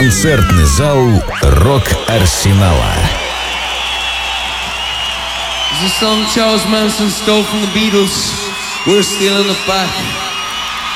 Концертный зал Рок-Арсенала. It's a song Charles Manson stole from the Beatles. We're still in the back.